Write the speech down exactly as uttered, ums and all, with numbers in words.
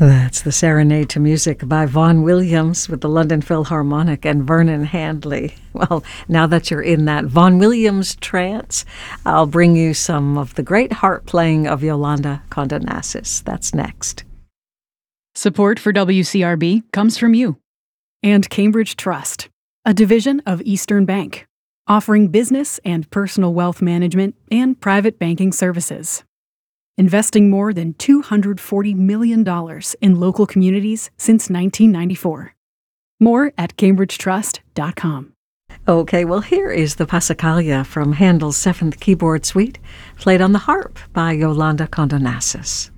That's the Serenade to Music by Vaughan Williams with the London Philharmonic and Vernon Handley. Well, now that you're in that Vaughan Williams trance, I'll bring you some of the great harp playing of Yolanda Condonassis. That's next. Support for W C R B comes from you. And Cambridge Trust, a division of Eastern Bank, offering business and personal wealth management and private banking services. Investing more than two hundred forty million dollars in local communities since nineteen ninety-four. More at cambridge trust dot com. Okay, well, here is the Passacaglia from Handel's Seventh Keyboard Suite, played on the harp by Yolanda Condonassis.